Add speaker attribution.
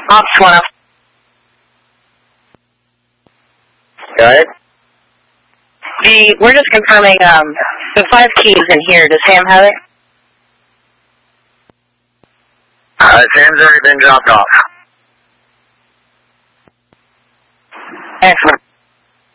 Speaker 1: Ops 1.
Speaker 2: Go ahead.
Speaker 1: We're just confirming the 5 keys in here. Does Sam have it?
Speaker 2: Sam's already been dropped off.
Speaker 1: Excellent.